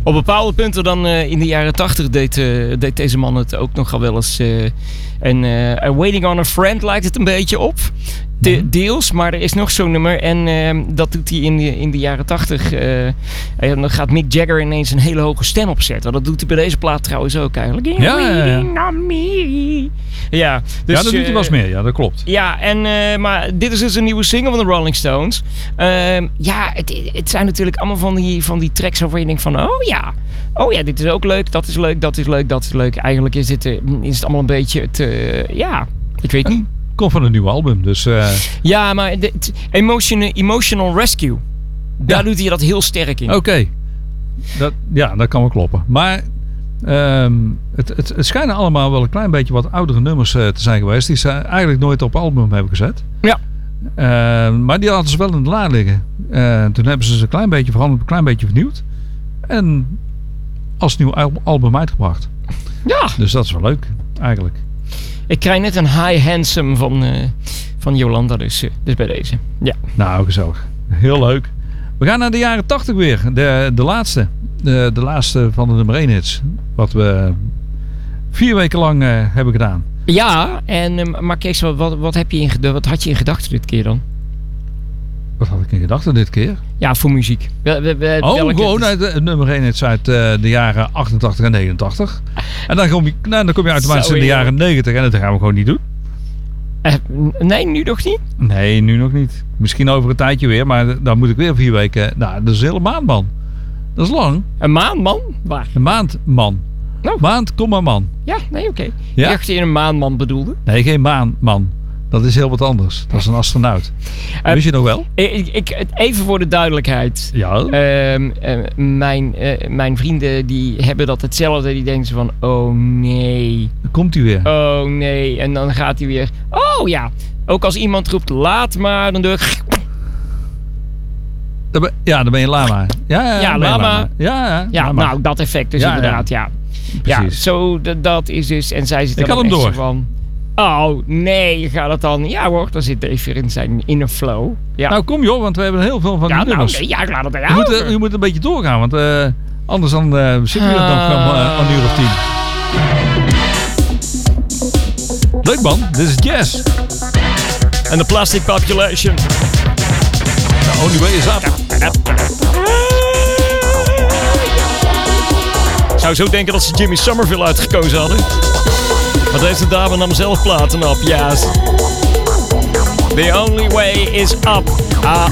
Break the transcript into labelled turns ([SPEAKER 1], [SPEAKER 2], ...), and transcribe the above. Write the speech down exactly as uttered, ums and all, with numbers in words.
[SPEAKER 1] Op bepaalde punten dan uh, in de jaren tachtig deed, uh, deed deze man het ook nogal wel eens. Uh, en uh, Waiting on a Friend lijkt het een beetje op. De, mm-hmm. Deels, maar er is nog zo'n nummer. En uh, dat doet hij in de, in de jaren tachtig. Uh, en dan gaat Mick Jagger ineens een hele hoge stem opzetten. Dat doet hij bij deze plaat trouwens ook eigenlijk.
[SPEAKER 2] Ja, ja, ja.
[SPEAKER 1] On me. Ja, dus,
[SPEAKER 2] ja, dat doet hij
[SPEAKER 1] uh,
[SPEAKER 2] wel eens meer. Ja, dat klopt.
[SPEAKER 1] Ja, en, uh, maar dit is dus een nieuwe single van de Rolling Stones. Uh, ja, het, het zijn natuurlijk allemaal van die, van die tracks waarvan je denkt van... Oh ja, oh ja, dit is ook leuk, dat is leuk, dat is leuk, dat is leuk. Eigenlijk is, dit, uh, is het allemaal een beetje het... Uh, ja, ik weet niet.
[SPEAKER 2] Komt van een nieuw album, dus... Uh...
[SPEAKER 1] Ja, maar de, t, emotion, Emotional Rescue, daar ja. doet hij dat heel sterk in.
[SPEAKER 2] Oké. Okay. Dat, ja, dat kan wel kloppen. Maar um, het, het, het schijnen allemaal wel een klein beetje wat oudere nummers uh, te zijn geweest. Die ze eigenlijk nooit op album hebben gezet.
[SPEAKER 1] Ja.
[SPEAKER 2] Uh, maar die hadden ze wel in de la liggen. Uh, toen hebben ze ze een klein beetje veranderd, een klein beetje vernieuwd. En als nieuw album uitgebracht.
[SPEAKER 1] Ja.
[SPEAKER 2] Dus dat is wel leuk, eigenlijk.
[SPEAKER 1] Ik krijg net een high handsome van, uh, van Jolanda, dus, uh, dus bij deze. Ja.
[SPEAKER 2] Nou, gezellig. Heel leuk. We gaan naar de jaren tachtig weer. De, de laatste. De, de laatste van de nummer één hits. Wat we vier weken lang uh, hebben gedaan.
[SPEAKER 1] Ja, en, uh, maar Kees, wat, wat, wat, heb je in, wat had je in gedachten dit keer dan?
[SPEAKER 2] Wat had ik in gedachten dit keer?
[SPEAKER 1] Ja, voor muziek. We, we, we,
[SPEAKER 2] oh, gewoon het, het nummer één hits uit uh, de jaren achtentachtig en negenentachtig. En dan kom je, nou, dan kom je automatisch in de jaren negentig en dat gaan we gewoon niet doen.
[SPEAKER 1] Uh, nee, nu nog niet?
[SPEAKER 2] Nee, nu nog niet. Misschien over een tijdje weer, maar dan moet ik weer vier weken... Nou, dat is een hele maand, man. Dat is lang.
[SPEAKER 1] Een maand, man? Waar?
[SPEAKER 2] Een maand, man.
[SPEAKER 1] Oh.
[SPEAKER 2] Maand, kom maar, man.
[SPEAKER 1] Ja, nee, oké. Okay.
[SPEAKER 2] Ja?
[SPEAKER 1] Ik dacht dat je een maandman bedoelde.
[SPEAKER 2] Nee, geen maan, man. Dat is heel wat anders. Dat is een astronaut. Uh, Wist je nog wel?
[SPEAKER 1] Ik, ik, even voor de duidelijkheid.
[SPEAKER 2] Ja.
[SPEAKER 1] Uh, uh, mijn, uh, mijn vrienden die hebben dat hetzelfde. Die denken van, oh nee.
[SPEAKER 2] Dan komt hij weer.
[SPEAKER 1] Oh nee. En dan gaat hij weer. Oh ja. Ook als iemand roept, laat maar. Dan doe ik...
[SPEAKER 2] Ja, dan ben je lama. Ja, ja,
[SPEAKER 1] ja lama. lama.
[SPEAKER 2] Ja, ja,
[SPEAKER 1] ja
[SPEAKER 2] lama.
[SPEAKER 1] Nou, dat effect dus ja, inderdaad, ja. Ja, ja zo, d- dat is dus... En zij zitten
[SPEAKER 2] ik
[SPEAKER 1] dan
[SPEAKER 2] had hem door.
[SPEAKER 1] Van... Oh, nee, gaat het dan... Ja hoor, dan zit Dave weer in zijn inner flow. Ja.
[SPEAKER 2] Nou, kom joh, want we hebben heel veel van
[SPEAKER 1] ja,
[SPEAKER 2] die nummers.
[SPEAKER 1] Nou, nee, ja, ik laat het bij
[SPEAKER 2] jou. Je moet, uh, je moet een beetje doorgaan, want uh, anders dan uh, zitten we uh, nog uh, een uur of tien. Leuk man, dit is jazz.
[SPEAKER 1] En de Plastic Population.
[SPEAKER 2] The only way is up.
[SPEAKER 1] Ik zou zo denken dat ze Jimmy Somerville uitgekozen hadden. Maar deze dame nam zelf platen op, yes. The only way is up. Uh,